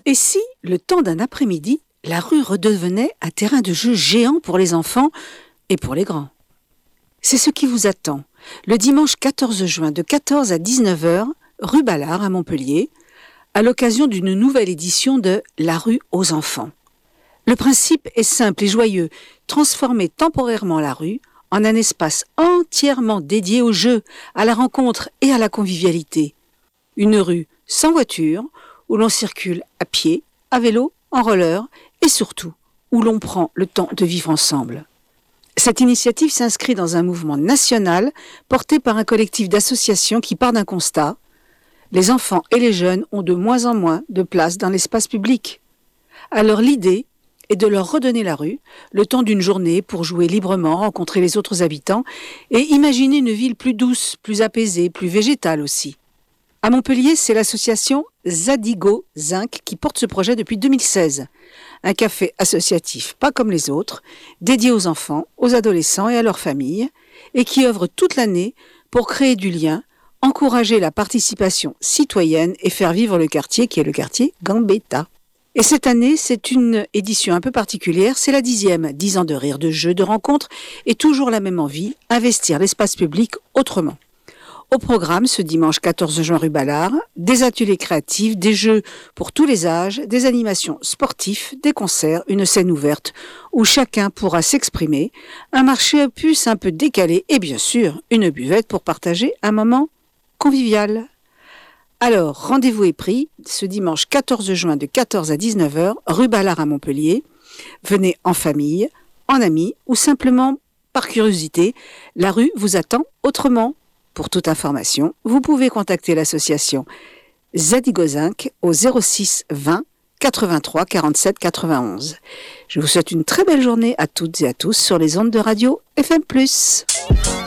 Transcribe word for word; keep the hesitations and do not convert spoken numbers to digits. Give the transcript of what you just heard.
Et si, le temps d'un après-midi, la rue redevenait un terrain de jeu géant pour les enfants et pour les grands? C'est ce qui vous attend le dimanche quatorze juin de quatorze à dix-neuf heures, rue Ballard à Montpellier, à l'occasion d'une nouvelle édition de La rue aux enfants. Le principe est simple et joyeux, transformer temporairement la rue en un espace entièrement dédié au jeu, à la rencontre et à la convivialité. Une rue sans voiture, où l'on circule à pied, à vélo, en roller et surtout où l'on prend le temps de vivre ensemble. Cette initiative s'inscrit dans un mouvement national porté par un collectif d'associations qui part d'un constat. Les enfants et les jeunes ont de moins en moins de place dans l'espace public. Alors l'idée est de leur redonner la rue, le temps d'une journée pour jouer librement, rencontrer les autres habitants et imaginer une ville plus douce, plus apaisée, plus végétale aussi. À Montpellier, c'est l'association Zadigo Zinc qui porte ce projet depuis deux mille seize. Un café associatif pas comme les autres, dédié aux enfants, aux adolescents et à leurs familles, et qui œuvre toute l'année pour créer du lien, encourager la participation citoyenne et faire vivre le quartier qui est le quartier Gambetta. Et cette année, c'est une édition un peu particulière, c'est la dixième, dix ans de rire, de jeux, de rencontres, et toujours la même envie, investir l'espace public autrement. Au programme, ce dimanche quatorze juin rue Ballard, des ateliers créatifs, des jeux pour tous les âges, des animations sportives, des concerts, une scène ouverte où chacun pourra s'exprimer, un marché à puces un peu décalé et bien sûr une buvette pour partager un moment convivial. Alors, rendez-vous est pris ce dimanche quatorze juin de quatorze à dix-neuf heures, rue Ballard à Montpellier. Venez en famille, en amis ou simplement par curiosité. La rue vous attend autrement. Pour toute information, vous pouvez contacter l'association Zadigo Zinc au zéro six vingt quatre-vingt-trois quarante-sept quatre-vingt-onze. Je vous souhaite une très belle journée à toutes et à tous sur les ondes de radio F M plus.